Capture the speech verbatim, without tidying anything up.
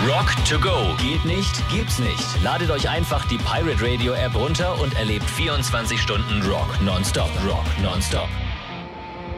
Rock to go. Geht nicht? Gibt's nicht. Ladet euch einfach die Pirate Radio App runter und erlebt vierundzwanzig Stunden Rock nonstop. Rock nonstop.